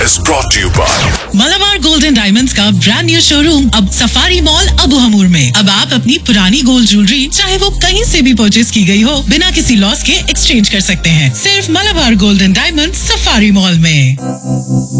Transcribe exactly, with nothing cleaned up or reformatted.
is brought to you by Malabar gold and diamonds का brand new showroom अब safari mall Abu हमूर में। अब आप अपनी पुरानी गोल्ड ज्वेलरी चाहे वो कहीं से भी परचेज की गई हो बिना किसी लॉस के एक्सचेंज कर सकते हैं, सिर्फ Malabar gold and diamonds safari mall में।